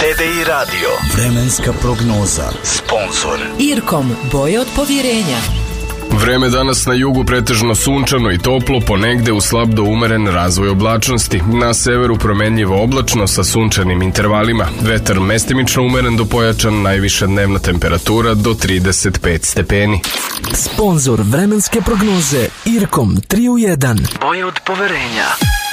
TDI Radio. Vremenska prognoza. Sponzor Irkom, boje od povjerenja. Vreme danas na jugu pretežno sunčano i toplo, ponegde u slab do umeren razvoj oblačnosti. Na severu promenljivo oblačno sa sunčanim intervalima. Vetar mestimično umeren do pojačan, najviša dnevna temperatura do 35 stepeni. Sponzor vremenske prognoze Irkom 3 u 1. boje od poverenja.